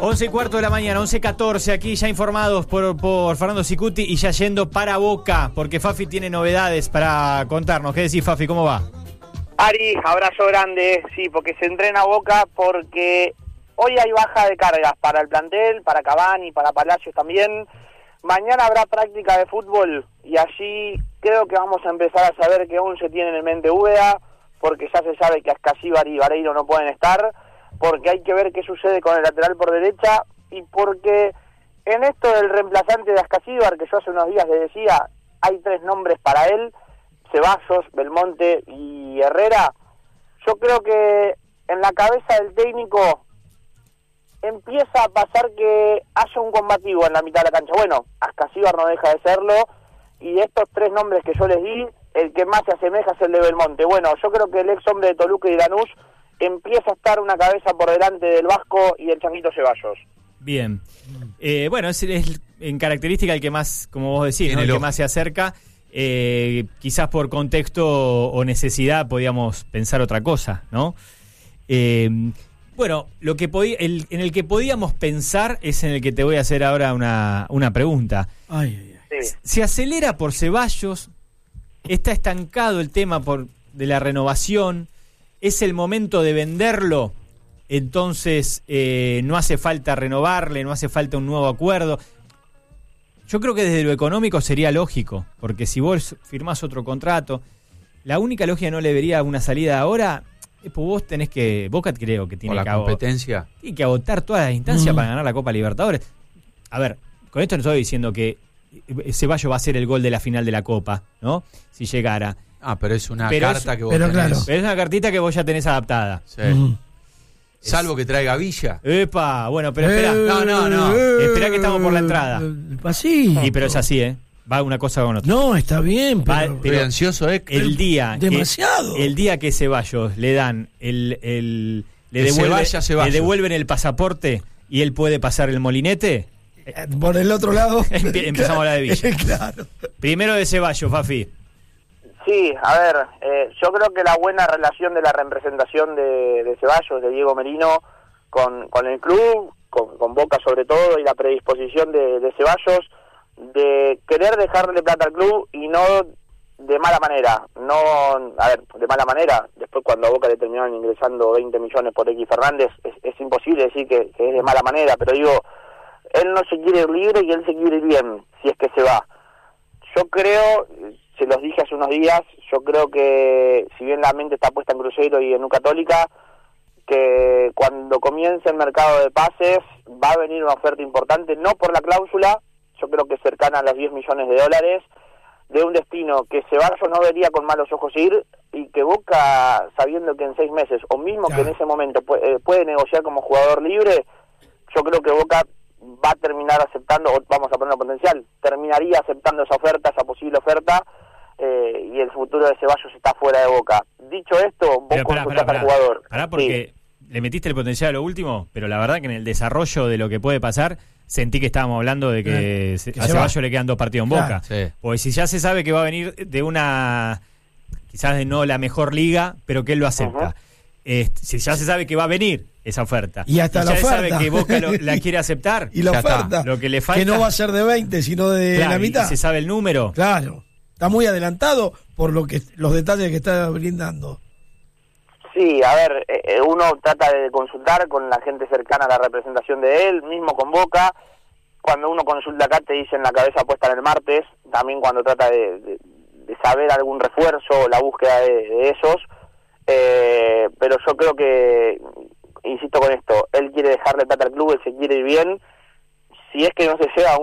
11:15 de la mañana, 11:14, aquí ya informados por Fernando Sicuti y ya yendo para Boca, porque Fafi tiene novedades para contarnos. ¿Qué decís, Fafi? ¿Cómo va? Ari, abrazo grande, sí, porque se entrena Boca, porque hoy hay baja de cargas para el plantel, para Cavani, para Palacios también. Mañana habrá práctica de fútbol y allí creo que vamos a empezar a saber qué 11 tienen en mente Úbeda, porque ya se sabe que Ascasíbar y Vareiro no pueden estar, porque hay que ver qué sucede con el lateral por derecha y porque en esto del reemplazante de Ascasíbar, que yo hace unos días le decía, hay 3 nombres para él, Ceballos, Belmonte y Herrera. Yo creo que en la cabeza del técnico empieza a pasar que haya un combativo en la mitad de la cancha. Bueno, Ascasíbar no deja de serlo, y de estos 3 nombres que yo les di, el que más se asemeja es el de Belmonte. Bueno, yo creo que el ex hombre de Toluca y Lanús empieza a estar una cabeza por delante del Vasco y el Changuito Ceballos. Bien. Bueno, es en característica el que más, como vos decís, ¿no? El que más se acerca. Quizás por contexto o necesidad podíamos pensar otra cosa, ¿no? Bueno, lo que en el que podíamos pensar es en el que te voy a hacer ahora una pregunta. Sí. Se acelera por Ceballos, está estancado el tema de la renovación, es el momento de venderlo, entonces no hace falta renovarle, no hace falta un nuevo acuerdo. Yo creo que desde lo económico sería lógico, porque si vos firmás otro contrato, la única lógica no le vería una salida ahora, pues vos tenés que, Boca creo que tiene la competencia. Tiene que agotar todas las instancias para ganar la Copa Libertadores. A ver, con esto no estoy diciendo que Ceballos va a ser el gol de la final de la Copa, ¿no? Si llegara. Pero es una carta que vos tenés. Claro. Pero es una cartita que vos ya tenés adaptada. Sí. Salvo que traiga Villa. ¡Epa! Bueno, pero espera. No. Esperá que estamos por la entrada. Así. Y pero es así, Va una cosa con otra. No, está bien, pero estoy ansioso, El día demasiado. El día que Ceballos le dan le devuelven el pasaporte y él puede pasar el molinete. Por el otro lado. Empezamos a hablar de Villa. Claro. Primero de Ceballos, Fafi. Sí, a ver, yo creo que la buena relación de la representación de Ceballos, de Diego Merino, con el club, con Boca sobre todo, y la predisposición de Ceballos de querer dejarle plata al club y no de mala manera. No, a ver, de mala manera, después cuando a Boca le terminaron ingresando 20 millones por X Fernández, es imposible decir que es de mala manera, pero digo, él no se quiere ir libre y él se quiere ir bien, si es que se va. Yo creo, se los dije hace unos días, yo creo que si bien la mente está puesta en Cruzeiro y en U Católica, que cuando comience el mercado de pases va a venir una oferta importante, no por la cláusula, yo creo que cercana a los 10 millones de dólares, de un destino que Ceballos no vería con malos ojos ir, y que Boca, sabiendo que en 6 meses, o mismo que en ese momento puede negociar como jugador libre, yo creo que Boca va a terminar aceptando, o vamos a ponerlo potencial, terminaría aceptando esa oferta, esa posible oferta, y el futuro de Ceballos está fuera de Boca. Dicho esto, vos consultás al jugador. Porque le metiste el potencial a lo último, pero la verdad que en el desarrollo de lo que puede pasar, sentí que estábamos hablando de que a Ceballos le quedan 2 partidos en Boca. Sí. Porque si ya se sabe que va a venir de una, quizás de no la mejor liga, pero que él lo acepta. Si ya se sabe que va a venir esa oferta, y hasta la oferta, sabe que Boca la quiere aceptar, y la oferta, lo que le falta, que no va a ser de 20 sino de la mitad, y se sabe el número, claro, está muy adelantado por los detalles que está brindando. Sí, a ver, uno trata de consultar con la gente cercana a la representación de él, mismo con Boca. Cuando uno consulta acá te dicen la cabeza puesta en el martes, también cuando trata de saber algún refuerzo o la búsqueda de esos. Pero yo creo que, insisto con esto, él quiere dejarle plata al club, él se quiere ir bien. Si es que no se llega a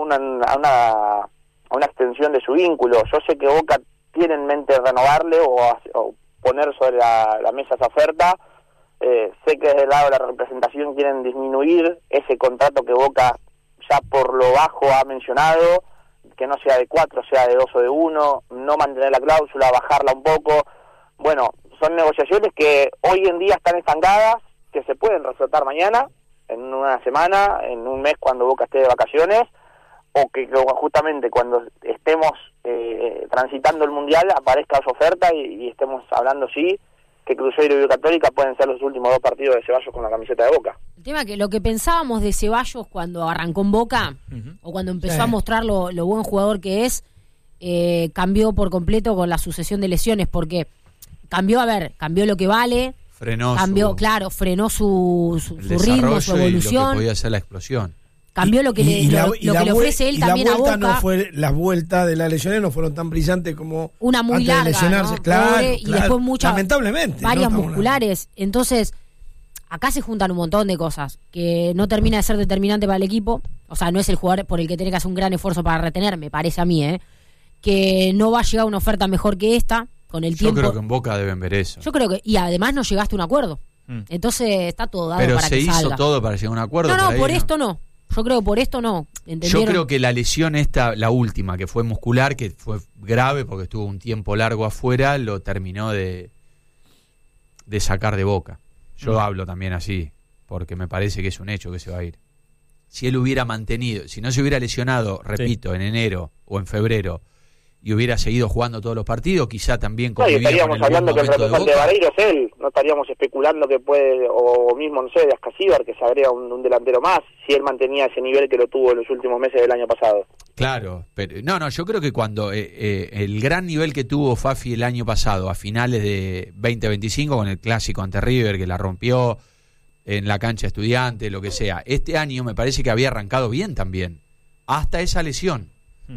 una extensión de su vínculo, yo sé que Boca tiene en mente renovarle o poner sobre la mesa esa oferta. Sé que desde el lado de la representación quieren disminuir ese contrato que Boca ya por lo bajo ha mencionado, que no sea de 4, sea de 2 o de 1, no mantener la cláusula, bajarla un poco. Bueno, son negociaciones que hoy en día están estancadas, que se pueden resolver mañana, en una semana, en un mes cuando Boca esté de vacaciones, o que justamente cuando estemos transitando el Mundial aparezca esa oferta y estemos hablando, sí, que Cruzeiro y U Católica pueden ser los últimos 2 partidos de Ceballos con la camiseta de Boca. El tema es que lo que pensábamos de Ceballos cuando arrancó en Boca, o cuando empezó a mostrar lo buen jugador que es, cambió por completo con la sucesión de lesiones, porque cambió lo que vale, frenó su ritmo, su evolución, lo que podía ser la explosión. Cambió lo que le ofrece él también a Boca. Las vueltas de las lesiones no fueron tan brillantes como una muy larga, de lesionarse, ¿no? claro, y después muchas, lamentablemente, varias musculares. Entonces, acá se juntan un montón de cosas que no termina de ser determinante para el equipo. O sea, no es el jugador por el que tiene que hacer un gran esfuerzo para retener, me parece a mí, que no va a llegar una oferta mejor que esta con el tiempo. Yo creo que en Boca deben ver eso. Yo creo que, y además no llegaste a un acuerdo. Entonces está todo dado para que salga. Pero se hizo todo para llegar a un acuerdo. No, por esto no. Yo creo que por esto no. ¿Entendieron? Yo creo que la lesión esta, la última, que fue muscular, que fue grave porque estuvo un tiempo largo afuera, lo terminó de sacar de Boca. Yo hablo también así, porque me parece que es un hecho que se va a ir. Si él hubiera mantenido, si no se hubiera lesionado, repito, en enero o en febrero, y hubiera seguido jugando todos los partidos, quizá también conviviera estaríamos hablando que el representante de Vareiro es él, no estaríamos especulando que puede, o mismo, no sé, de Ascasíbar, que se agrega un delantero más, si él mantenía ese nivel que lo tuvo en los últimos meses del año pasado. Claro, pero yo creo que cuando el gran nivel que tuvo Fafi el año pasado, a finales de 2025, con el clásico ante River, que la rompió en la cancha Estudiante, lo que sea, este año me parece que había arrancado bien también, hasta esa lesión.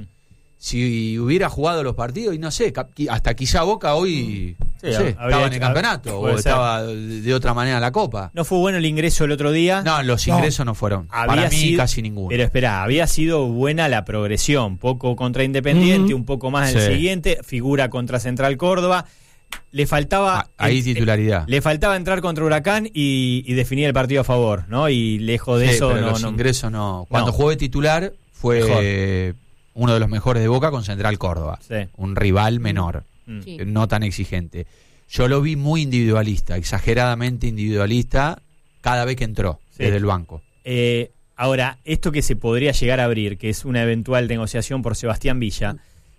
Si hubiera jugado los partidos, y no sé, hasta quizá Boca hoy estaba en el campeonato, o estaba de otra manera en la Copa. No fue bueno el ingreso el otro día. No, los ingresos no fueron. Para mí casi ninguno. Pero espera, había sido buena la progresión. Poco contra Independiente, un poco más en el siguiente. Figura contra Central Córdoba. Le faltaba ahí titularidad. Le faltaba entrar contra Huracán y definir el partido a favor, ¿no? Y lejos de eso pero los ingresos no. Cuando jugó de titular fue uno de los mejores de Boca con Central Córdoba, un rival menor, no tan exigente. Yo lo vi muy individualista, exageradamente individualista, cada vez que entró desde el banco. Ahora, esto que se podría llegar a abrir, que es una eventual negociación por Sebastián Villa,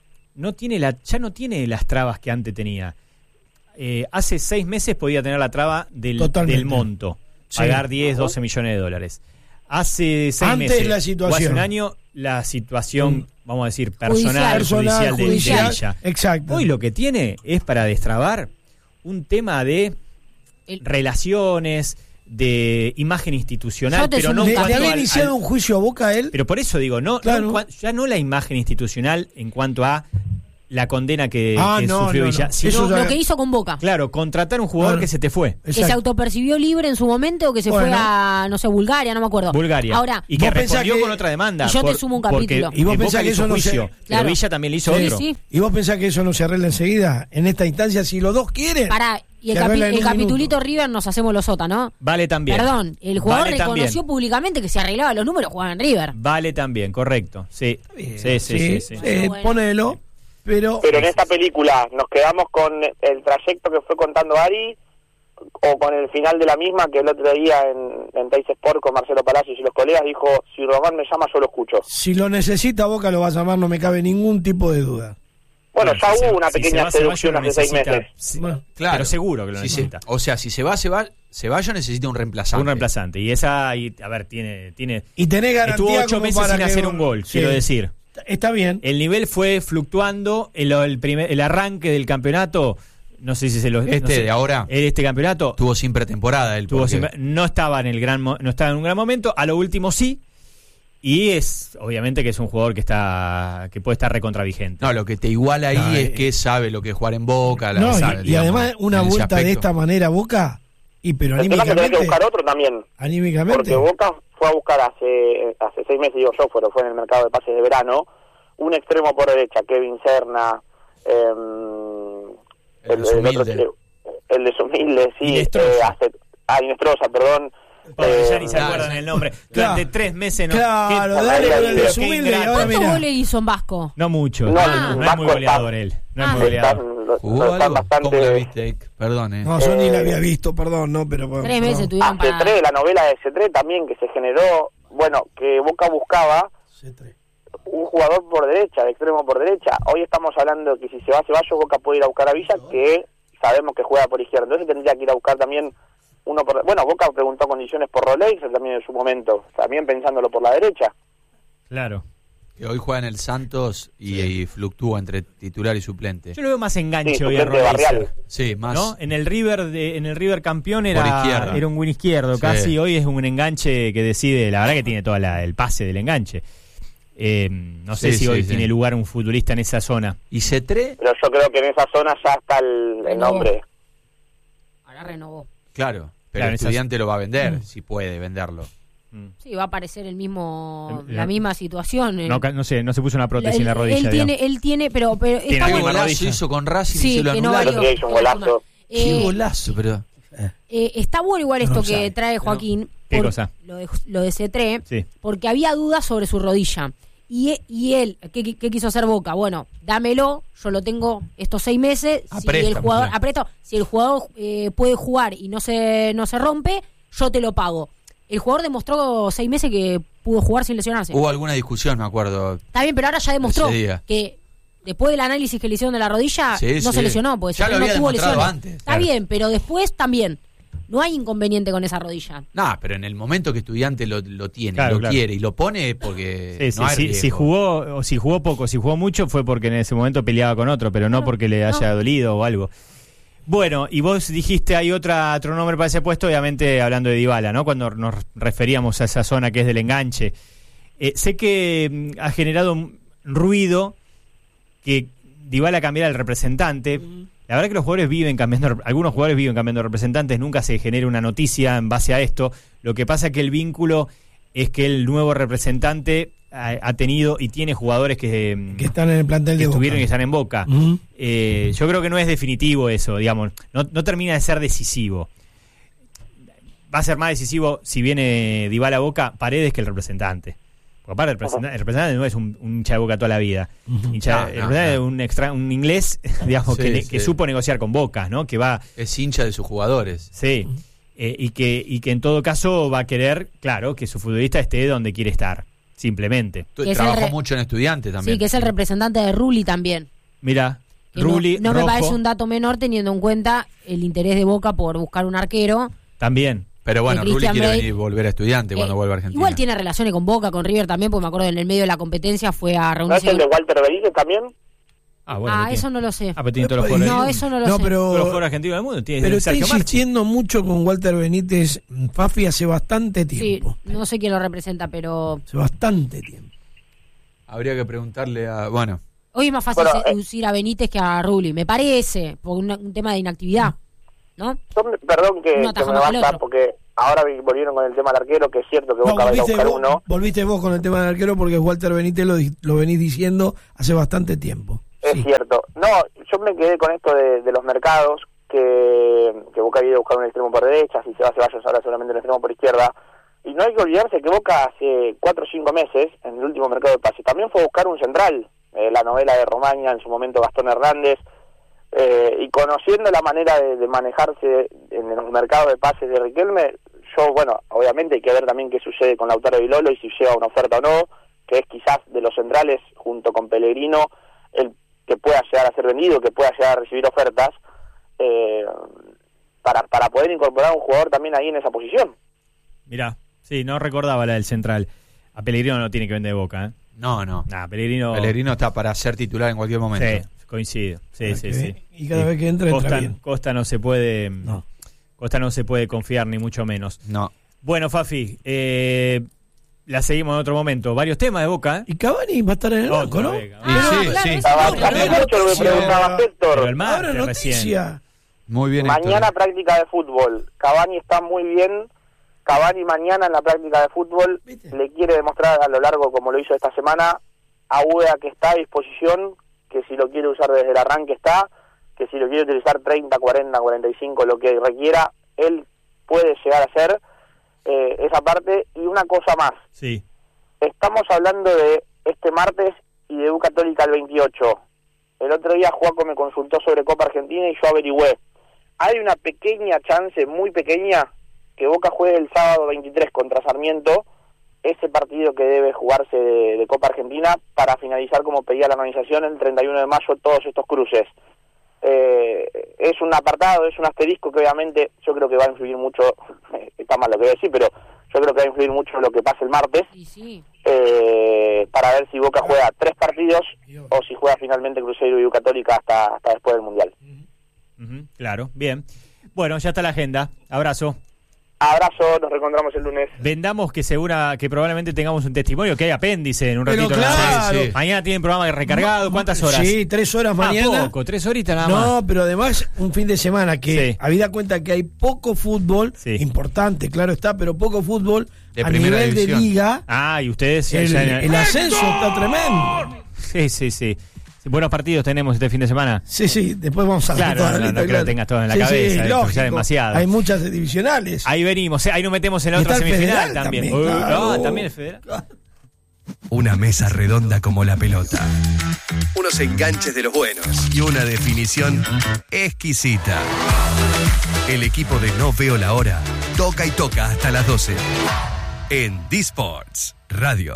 ya no tiene las trabas que antes tenía. Hace 6 meses podía tener la traba del monto, pagar 10, 12 millones de dólares. Hace 6 meses o hace un año, la situación, vamos a decir, judicial de Villa. Exacto. Hoy lo que tiene es para destrabar un tema de relaciones, de imagen institucional, pero no ¿Le había iniciado un juicio a Boca él? Pero por eso digo, ya no la imagen institucional en cuanto a la condena que sufrió Villa, sino lo que hizo con Boca. Claro, contratar un jugador que se te fue. Que se autopercibió libre en su momento, o que se fue a, no sé, Bulgaria, no me acuerdo. Bulgaria. Ahora, y que respondió con otra demanda. Y yo te sumo un capítulo. Y vos pensás que eso no se... Pero Villa también le hizo otro. Sí. Y vos pensás que eso no se arregla enseguida, en esta instancia, si los dos quieren. Y el capitulito River nos hacemos los sota, ¿no? Vale también. Perdón, el jugador reconoció públicamente que si arreglaba los números jugaba en River. Vale también, correcto. Sí. Ponelo. Pero en esta película, ¿nos quedamos con el trayecto que fue contando Ari o con el final de la misma, que el otro día en Teis Sport con Marcelo Palacios y los colegas dijo, si Román me llama yo lo escucho? Si lo necesita Boca lo va a llamar, no me cabe ningún tipo de duda. Bueno, ya hubo una pequeña seducción hace 6 meses. Claro, pero seguro que lo necesita. O sea, si Ceballos necesita un reemplazante. Un reemplazante. Y a ver, tiene... Y tenés garantía. Estuvo 8 meses sin hacer un gol, quiero decir. Está bien. El nivel fue fluctuando. El arranque del campeonato, no sé si se lo... de ahora. Este campeonato... Tuvo sin pretemporada. No estaba en un gran momento. A lo último sí. Y es, obviamente, que es un jugador que puede estar recontravigente. No, lo que te iguala ahí es que sabe lo que es jugar en Boca. Y además, una vuelta de esta manera, Boca... pero anímicamente... Tenés que buscar otro también. Anímicamente. Porque Boca fue a buscar hace 6 meses, fue en el mercado de pases de verano, un extremo por derecha, Kevin Serna, el de Sumilde, sí, Inestrosa, perdón. Ya ni se acuerdan el nombre. Durante 3 meses no. Claro, dale el de Sumilde. ¿Cuántos goles hizo en Vasco? No mucho. No es muy goleador él. No es muy goleador. ¿Jugó algo? ¿Cómo la viste? Perdón, No, yo ni la había visto, perdón, no, pero... 3 meses tuvieron para... C3, la novela de C3 también, que se generó, que Boca buscaba C3. Un jugador por derecha, de extremo por derecha. Hoy estamos hablando de que si se va Ceballos, Boca puede ir a buscar a Villa, que sabemos que juega por izquierda. Entonces tendría que ir a buscar también bueno, Boca preguntó condiciones por Rolex también en su momento, también pensándolo por la derecha. Claro. Que hoy juega en el Santos y fluctúa entre titular y suplente. Yo lo veo más enganche Sí, hoy a suplente de Barrial. Rolex. Sí, más. ¿No? En el River campeón Por izquierda. era un win izquierdo, Sí. casi. Hoy es un enganche que decide, la verdad que tiene todo el pase del enganche. No sé si hoy tiene lugar un futbolista en esa zona. ¿Y Cetré? Pero yo creo que en esa zona ya está el nombre. Ahora renovó. Claro, pero Claro, el Estudiante lo va a vender, si puede venderlo. Sí, va a aparecer la misma situación. No se puso una prótesis en la rodilla. Él tiene, pero Tiene está la ¿Qué misma bueno. golazo rodilla. hizo con Racing Sí, y se lo que no anularon? valió. Sí, un golazo. Qué golazo, pero... Está bueno igual esto No que sabe. trae Joaquín. ¿Qué por cosa? Lo de Cetré, Sí. porque había dudas sobre su rodilla. Y él, ¿qué quiso hacer Boca? Bueno, dámelo, yo lo tengo estos 6 meses. A Si préstamo, el jugador, claro. a préstamo, si el jugador puede jugar y no se rompe, yo te lo pago. El jugador demostró 6 meses que pudo jugar sin lesionarse. Hubo alguna discusión, me acuerdo. Está bien, pero ahora ya demostró Ese día. que después del análisis que le hicieron de la rodilla, Sí, no sí. se lesionó, porque Ya lo no había tuvo demostrado lesiones. antes, Está claro. bien, pero después también. No hay inconveniente con esa rodilla. No, pero en el momento que Estudiante lo tiene, Claro, lo claro. quiere y lo pone es porque Sí, no hay sí, riesgo. si jugó poco, si jugó mucho fue porque en ese momento peleaba con otro, pero no porque le haya dolido o algo. Bueno, y vos dijiste hay otro nombre para ese puesto, obviamente hablando de Dybala, ¿no? Cuando nos referíamos a esa zona que es del enganche. Sé que ha generado ruido que Dybala cambiara el representante. La verdad que los jugadores algunos jugadores viven cambiando de representantes, nunca se genera una noticia en base a esto. Lo que pasa es que el vínculo es que el nuevo representante ha tenido y tiene jugadores que están en el plantel de Boca. estuvieron y están en Boca. Ujú. Yo creo que no es definitivo eso, digamos, no termina de ser decisivo. Va a ser más decisivo si viene Dybala a Boca, Paredes que el representante. Porque aparte el representante no es un hincha de Boca toda la vida. El representante es un inglés, digamos, Sí, que sí. supo negociar con Boca, ¿no? Que va, Es hincha de sus jugadores. sí, y que en todo caso va a querer, claro, que su futbolista esté donde quiere estar, simplemente. Que es Trabajó el mucho en Estudiante también. Sí, que es el representante de Rulli también. Mira, Que Rulli, no me Rojo, parece un dato menor teniendo en cuenta el interés de Boca por buscar un arquero. también. Pero bueno, de Rulli Christian quiere Bale. venir volver a Estudiante cuando vuelva a Argentina. Igual tiene relaciones con Boca, con River también, porque me acuerdo en el medio de la competencia fue a ¿No es reunirse el de con... Walter Benítez también? Eso no lo sé. pero tiene todos los jugadores. No, eso no lo sé. Todos los pero, jugadores argentinos del mundo. Tiene pero está Sergio Marchi. insistiendo mucho con Walter Benítez, Fafi, hace bastante Sí, tiempo. no sé quién lo representa, pero Hace bastante tiempo. Habría que preguntarle a... Bueno, hoy es más fácil Bueno, seducir a Benítez que a Rulli, me parece, por un tema de inactividad, ¿no? Perdón que Uno me ataja más que el basta, otro. porque ahora volvieron con el tema del arquero, que es cierto que No, Boca va a ir a buscar uno. volviste vos con el tema del arquero porque Walter Benítez lo venís diciendo hace bastante tiempo. Es Sí. cierto. No, yo me quedé con esto de los mercados, que Boca había ido a buscar un extremo por derecha, si se va a Ceballos ahora solamente un extremo por izquierda. Y no hay que olvidarse que Boca hace 4 o 5 meses, en el último mercado de pases, también fue a buscar un central, la novela de Romaña, en su momento Gastón Hernández, y conociendo la manera de manejarse en los mercados de pases de Riquelme, yo, bueno, obviamente hay que ver también qué sucede con Lautaro Vilolo y si lleva una oferta o no, que es quizás de los centrales, junto con Pellegrino, el que pueda llegar a ser vendido, que pueda llegar a recibir ofertas, para poder incorporar a un jugador también ahí en esa posición. Mirá, sí, no recordaba la del central. A Pellegrino no tiene que vender de Boca, ¿eh? no. Pellegrino está para ser titular en cualquier momento. Sí, coincido. Sí, sí, Ok. sí. Y cada vez que entra bien. Costa no se puede... No. Costa no se puede confiar, ni mucho menos. No. Bueno, Fafi, la seguimos en otro momento. Varios temas de Boca, ¿eh? Y Cavani va a estar en el banco, ¿no? sí, claro, sí. eso Estaba no, también no, mucho lo que noticia. preguntaba Pero Héctor. el martes Ahora recién. noticia. Muy bien. Mañana Héctor. práctica de fútbol. Cavani está muy bien. Cavani mañana en la práctica de fútbol ¿Viste? le quiere demostrar a lo largo, como lo hizo esta semana, a Ueda que está a disposición, que si lo quiere usar desde el arranque está, que si lo quiere utilizar 30, 40, 45, lo que requiera, él puede llegar a hacer esa parte. Y una cosa más, Sí. estamos hablando de este martes y de U Católica el 28. El otro día Juaco me consultó sobre Copa Argentina y yo averigüé. Hay una pequeña chance, muy pequeña, que Boca juegue el sábado 23 contra Sarmiento, ese partido que debe jugarse de Copa Argentina, para finalizar, como pedía la organización, el 31 de mayo todos estos cruces. es un apartado, es un asterisco que obviamente yo creo que va a influir mucho, está mal lo que voy a decir, pero yo creo que va a influir mucho lo que pase el martes, para ver si Boca juega 3 partidos o si juega finalmente Cruzeiro y U Católica hasta después del Mundial. Claro, bien. Bueno, ya está la agenda. Abrazo. Abrazo, nos reencontramos el lunes. Vendamos que probablemente tengamos un testimonio, que hay apéndice en un ratito. Claro. Sí. Mañana tienen programa recargado. ¿Cuántas horas? Sí, 3 horas mañana. Poco, 3 horitas nada más. No, pero además un fin de semana que habida cuenta que hay poco fútbol, importante, claro está, pero poco fútbol de a nivel división. de liga. Y ustedes El ascenso está tremendo. Sí. Buenos partidos tenemos este fin de semana. Sí, después vamos a Claro, toda la lista, no que lo tengas todo en la cabeza, lógico. ya demasiado. Hay muchas divisionales. Ahí venimos, ahí nos metemos en la Y otra está el semifinal federal también. claro. También el federal. Una mesa redonda como la pelota. Unos enganches de los buenos y una definición exquisita. El equipo de No Veo la Hora toca y toca hasta las 12 en D-Sports Radio.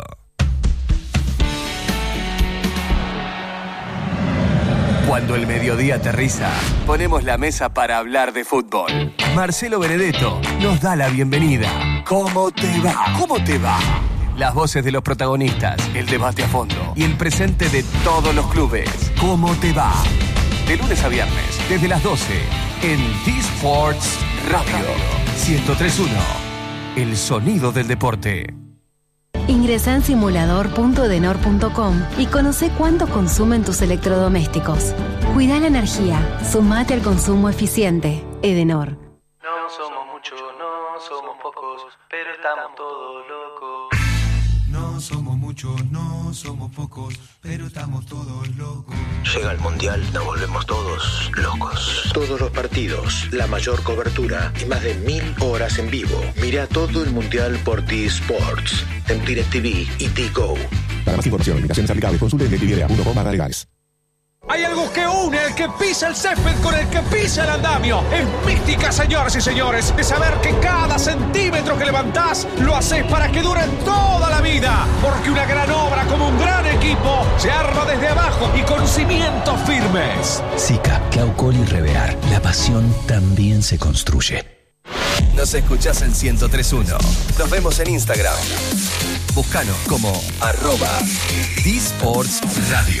Cuando el mediodía aterriza, ponemos la mesa para hablar de fútbol. Marcelo Benedetto nos da la bienvenida. ¿Cómo te va? ¿Cómo te va? Las voces de los protagonistas, el debate a fondo y el presente de todos los clubes. ¿Cómo te va? De lunes a viernes, desde las 12, en D-Sports Radio 103.1. El sonido del deporte. Ingresa en simulador.edenor.com y conoce cuánto consumen tus electrodomésticos. Cuida la energía. Sumate al consumo eficiente. Edenor. No somos muchos, no somos pocos, pero estamos todos locos. No somos muchos, no somos pocos, pero estamos todos locos. Llega el Mundial, nos volvemos todos locos. Todos los partidos, la mayor cobertura y más de 1000 horas en vivo. Mira todo el Mundial por D-Sports, en DirecTV y T-Go. Para más información, limitaciones aplicables, consulte en DirecTV.com/legales. Hay algo que une el que pisa el césped con el que pisa el andamio. Es mística, señoras y señores, de saber que cada centímetro que levantás lo haces para que dure toda la vida. Porque una gran obra como un gran equipo se arma desde abajo y con cimientos firmes. Sica, Claucol y Revear. La pasión también se construye. Nos escuchás en 103.1. Nos vemos en Instagram. Búscanos como @D-Sports Radio.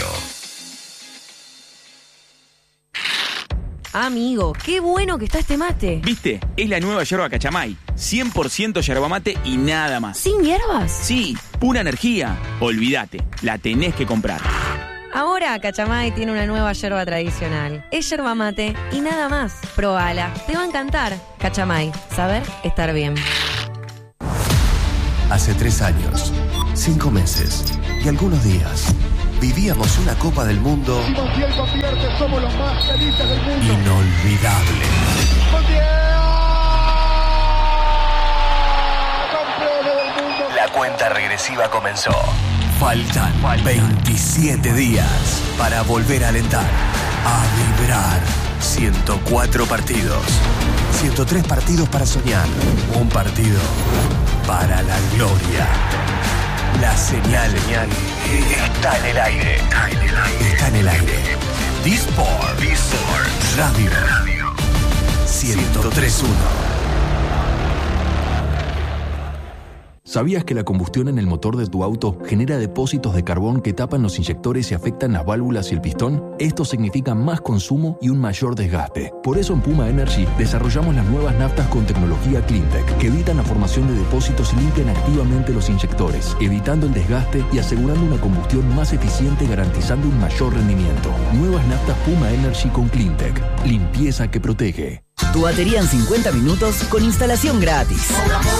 Amigo, qué bueno que está este mate. ¿Viste? Es la nueva yerba Cachamay. 100% yerba mate y nada más. ¿Sin hierbas? Sí, pura energía. Olvídate, la tenés que comprar. Ahora Cachamay tiene una nueva yerba tradicional. Es yerba mate y nada más. Probala, te va a encantar. Cachamay, saber estar bien. Hace 3 años, 5 meses y algunos días vivíamos una Copa del Mundo somos los más felices del mundo. Inolvidable. Campeones del mundo. La cuenta regresiva comenzó. Faltan 27 días para volver a alentar, a vibrar. 104 partidos, 103 partidos para soñar, un partido para la gloria. La señal está en el aire. Está en el aire. D-Sports Radio 103.1. ¿Sabías que la combustión en el motor de tu auto genera depósitos de carbón que tapan los inyectores y afectan las válvulas y el pistón? Esto significa más consumo y un mayor desgaste. Por eso en Puma Energy desarrollamos las nuevas naftas con tecnología CleanTech que evitan la formación de depósitos y limpian activamente los inyectores, evitando el desgaste y asegurando una combustión más eficiente, garantizando un mayor rendimiento. Nuevas naftas Puma Energy con CleanTech. Limpieza que protege. Tu batería en 50 minutos con instalación gratis.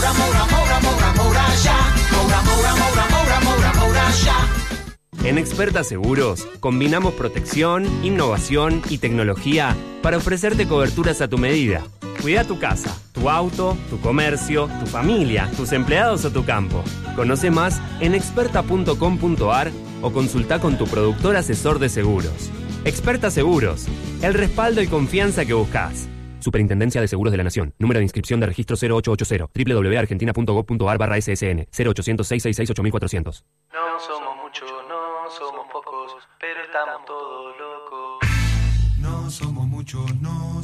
En Experta Seguros combinamos protección, innovación y tecnología para ofrecerte coberturas a tu medida. Cuida tu casa, tu auto, tu comercio, tu familia, tus empleados o tu campo. Conoce más en experta.com.ar o consulta con tu productor asesor de seguros. Experta Seguros, el respaldo y confianza que buscas. Superintendencia de Seguros de la Nación. Número de inscripción de registro 0880. www.argentina.gov.ar/ssn. 0800-666-8400. No somos muchos, no somos pocos, pero estamos todos locos. No somos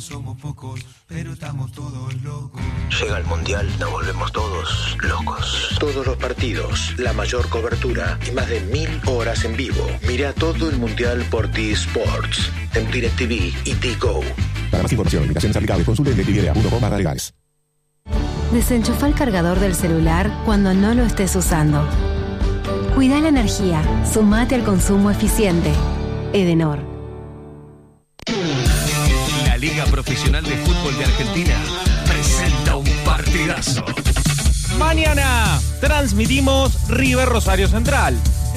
somos pocos, pero estamos todos locos. Llega el Mundial, nos volvemos todos locos. Todos los partidos, la mayor cobertura y más de 1000 horas en vivo. Mira todo el Mundial por T-Sports, en DirecTV y T-Go. Para más información, invitaciones aplicables, consulte en DirecTV.com/legales. Desenchufa el cargador del celular cuando no lo estés usando. Cuida la energía, sumate al consumo eficiente. Edenor. La Liga Profesional de Fútbol de Argentina presenta un partidazo. Mañana transmitimos River Rosario Central.